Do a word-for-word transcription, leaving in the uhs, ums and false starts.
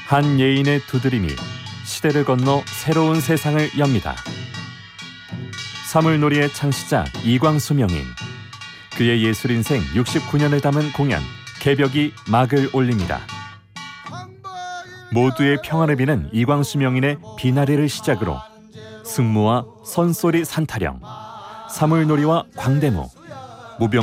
한 예인의 두드림이 시대를 건너 새로운 세상을 엽니다. 사물놀이의 창시자 이광수 명인, 그의 예술인생 육십구 년을 담은 공연 개벽이 막을 올립니다. 모두의 평화를 비는 이광수 명인의 비나리를 시작으로 승무와 선소리 산타령, 사물놀이와 광대무,